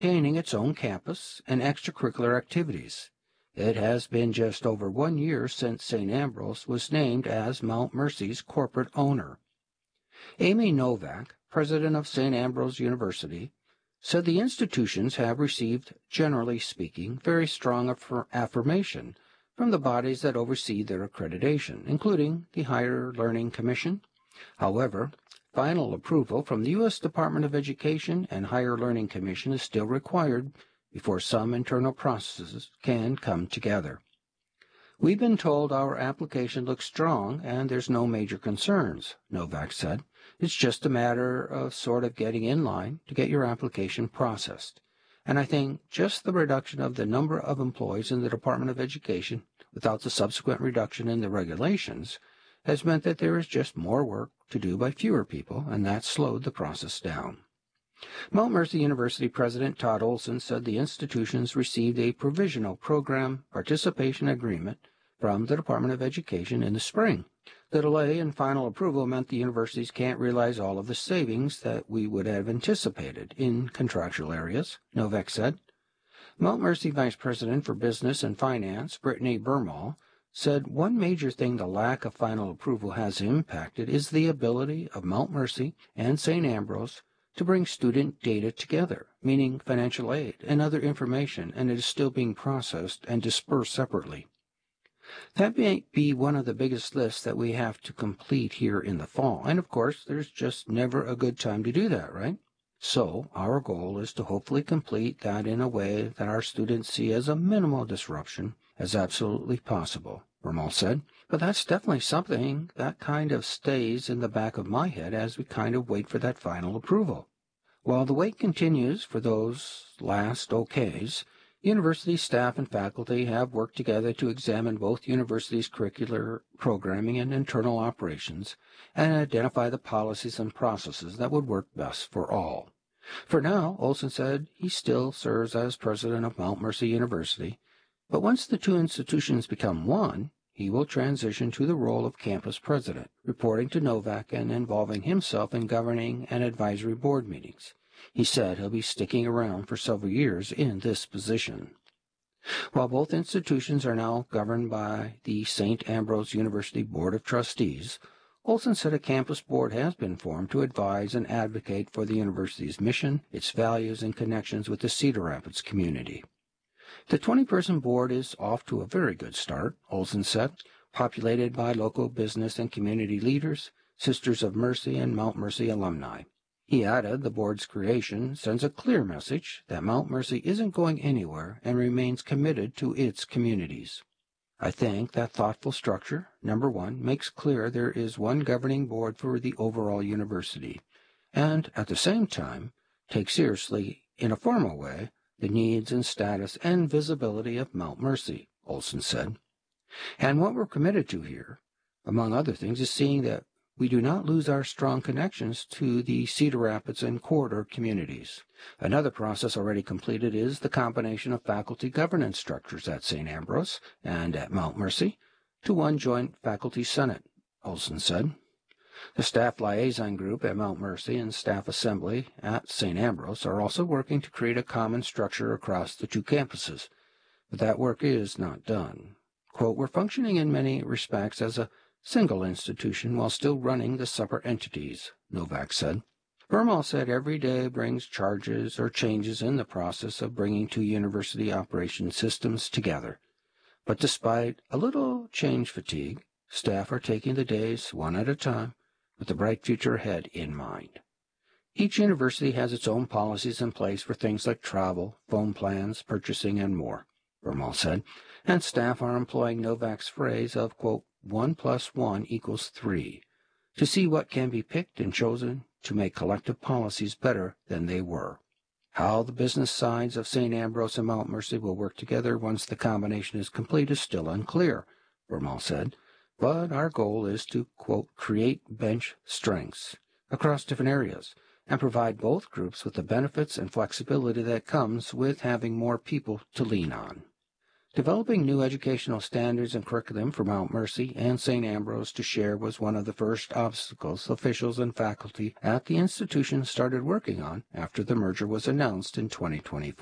maintaining its own campus and extracurricular activities. It has been just over 1 year since St. Ambrose was named as Mount Mercy's corporate owner. Amy Novak, president of St. Ambrose University, said the institutions have received, generally speaking, very strong affirmation from the bodies that oversee their accreditation, including the Higher Learning Commission. However, final approval from the U.S. Department of Education and Higher Learning Commission is still required before some internal processes can come together. We've been told our application looks strong and there's no major concerns, Novak said. It's just a matter of sort of getting in line to get your application processed. And I think just the reduction of the number of employees in the Department of Education without the subsequent reduction in the regulations has meant that there is just more work to do by fewer people, and that slowed the process down. Mount Mercy University President Todd Olson said the institutions received a provisional program participation agreement from the Department of Education in the spring. The delay in final approval meant the universities can't realize all of the savings that we would have anticipated in contractual areas, Novak said. Mount Mercy Vice President for Business and Finance, Brittany Bermall, said one major thing the lack of final approval has impacted is the ability of Mount Mercy and St. Ambrose to bring student data together, meaning financial aid and other information, and it is still being processed and dispersed separately. That may be one of the biggest lists that we have to complete here in the fall, and of course there's just never a good time to do that, right? So our goal is to hopefully complete that in a way that our students see as a minimal disruption as absolutely possible, Bermall said. But that's definitely something that kind of stays in the back of my head as we kind of wait for that final approval. While the wait continues for those last okays, university staff and faculty have worked together to examine both universities' curricular programming and internal operations and identify the policies and processes that would work best for all. For now, Olson said he still serves as president of Mount Mercy University, but once the two institutions become one, he will transition to the role of campus president, reporting to Novak and involving himself in governing and advisory board meetings. He said he'll be sticking around for several years in this position. While both institutions are now governed by the St. Ambrose University Board of Trustees, Olson said a campus board has been formed to advise and advocate for the university's mission, its values, and connections with the Cedar Rapids community. The 20-person board is off to a very good start, Olson said, populated by local business and community leaders, Sisters of Mercy, and Mount Mercy alumni. He added the board's creation sends a clear message that Mount Mercy isn't going anywhere and remains committed to its communities. I think that thoughtful structure, number one, makes clear there is one governing board for the overall university, and at the same time takes seriously, in a formal way, the needs and status and visibility of Mount Mercy, Olson said. And what we're committed to here, among other things, is seeing that we do not lose our strong connections to the Cedar Rapids and corridor communities. Another process already completed is the combination of faculty governance structures at St. Ambrose and at Mount Mercy to one joint faculty senate, Olson said. The staff liaison group at Mount Mercy and staff assembly at St. Ambrose are also working to create a common structure across the two campuses, but that work is not done. Quote, we're functioning in many respects as a single institution while still running the separate entities, Novak said. Bermall said every day brings charges or changes in the process of bringing two university operation systems together. But despite a little change fatigue, staff are taking the days one at a time with the bright future ahead in mind. Each university has its own policies in place for things like travel, phone plans, purchasing, and more, Bermall said, and staff are employing Novak's phrase of, quote, 1 + 1 = 3, to see what can be picked and chosen to make collective policies better than they were. How the business sides of St. Ambrose and Mount Mercy will work together once the combination is complete is still unclear, Bermall said, but our goal is to, quote, create bench strengths across different areas and provide both groups with the benefits and flexibility that comes with having more people to lean on. Developing new educational standards and curriculum for Mount Mercy and St. Ambrose to share was one of the first obstacles officials and faculty at the institution started working on after the merger was announced in 2024.